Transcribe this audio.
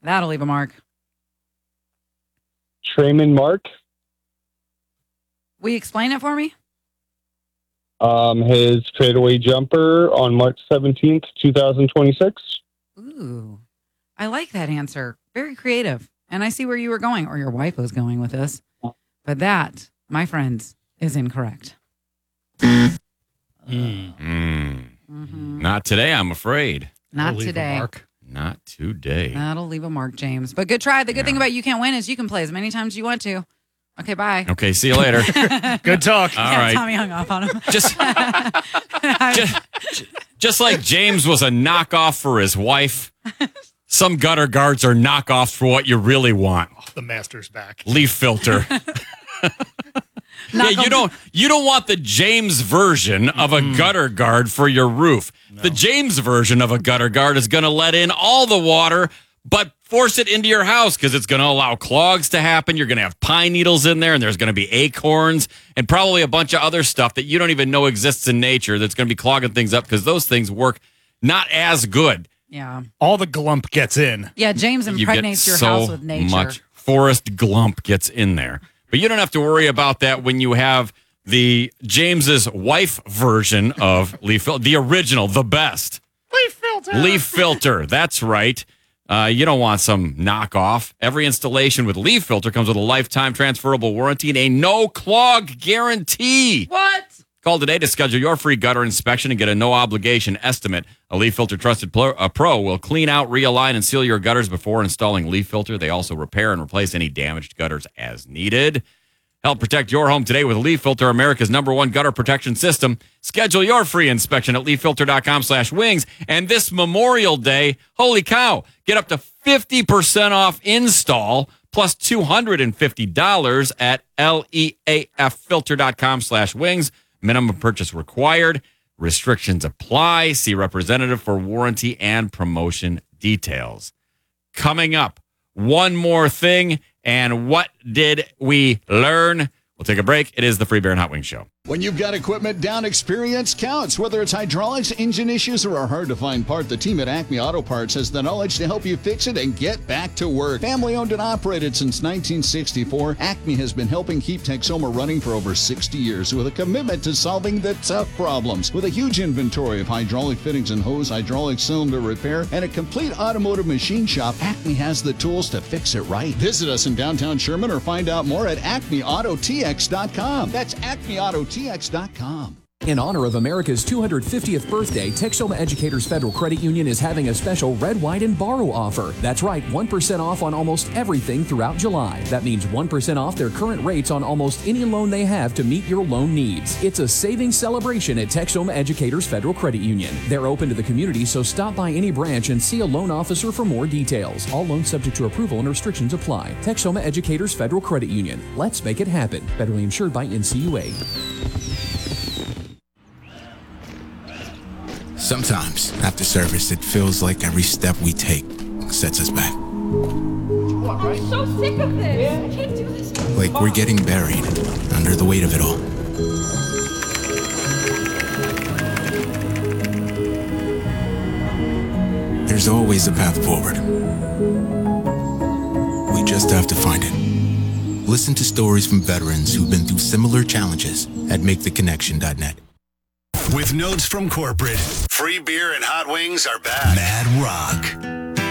That'll leave a mark. Trayman Mark. Will you explain it for me? His fadeaway jumper on March 17th, 2026. Ooh, I like that answer. Very creative. And I see where you were going, or your wife was going with this. But that, my friends, is incorrect. Not today, I'm afraid. Not today. Not today. That'll leave a mark, James. But good try. The good thing about You Can't Win is you can play as many times as you want to. Okay, bye. Okay, see you later. Good talk. All right. Tommy hung off on him. Just like James was a knockoff for his wife, some gutter guards are knockoffs for what you really want. Oh, the master's back. Leaf filter. Yeah, you don't want the James version of a gutter guard for your roof. No. The James version of a gutter guard is going to let in all the water, but force it into your house because it's going to allow clogs to happen. You're going to have pine needles in there, and there's going to be acorns and probably a bunch of other stuff that you don't even know exists in nature that's going to be clogging things up because those things work not as good. Yeah. All the glump gets in. Yeah, James impregnates your house with nature. Much forest glump gets in there. But you don't have to worry about that when you have the James's wife version of leaf filter, the original, the best. Leaf filter. Leaf filter. That's right. You don't want some knockoff. Every installation with leaf filter comes with a lifetime transferable warranty and a no clog guarantee. What? Call today to schedule your free gutter inspection and get a no obligation estimate. A Leaf Filter Trusted Pro will clean out, realign, and seal your gutters before installing Leaf Filter. They also repair and replace any damaged gutters as needed. Help protect your home today with Leaf Filter, America's #1 gutter protection system. Schedule your free inspection at leaffilter.com/wings. And this Memorial Day, holy cow, get up to 50% off install plus $250 at leaffilter.com/wings. Minimum purchase required. Restrictions apply. See representative for warranty and promotion details. Coming up, one more thing. And what did we learn? We'll take a break. It is the Free Beer and Hot Wings Show. When you've got equipment down, experience counts. Whether it's hydraulics, engine issues, or a hard-to-find part, the team at Acme Auto Parts has the knowledge to help you fix it and get back to work. Family-owned and operated since 1964, Acme has been helping keep Texoma running for over 60 years with a commitment to solving the tough problems. With a huge inventory of hydraulic fittings and hose, hydraulic cylinder repair, and a complete automotive machine shop, Acme has the tools to fix it right. Visit us in downtown Sherman or find out more at acmeautotx.com. That's acmeautotx.com. In honor of America's 250th birthday, Texoma Educators Federal Credit Union is having a special Red, White, and Borrow offer. That's right, 1% off on almost everything throughout July. That means 1% off their current rates on almost any loan they have to meet your loan needs. It's a savings celebration at Texoma Educators Federal Credit Union. They're open to the community, so stop by any branch and see a loan officer for more details. All loans subject to approval and restrictions apply. Texoma Educators Federal Credit Union. Let's make it happen. Federally insured by NCUA. Sometimes, after service, it feels like every step we take sets us back. I'm so sick of this. I can't do this. Like we're getting buried under the weight of it all. There's always a path forward. We just have to find it. Listen to stories from veterans who've been through similar challenges at MakeTheConnection.net. With notes from corporate, Free Beer and Hot Wings are back. Mad Rock.